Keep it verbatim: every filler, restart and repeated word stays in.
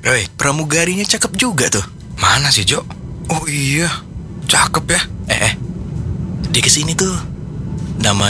Woi, pramugarinya cakep juga tuh. Mana sih, Jo? Oh iya, Cakep ya. eh, eh dia kesini tuh. Nama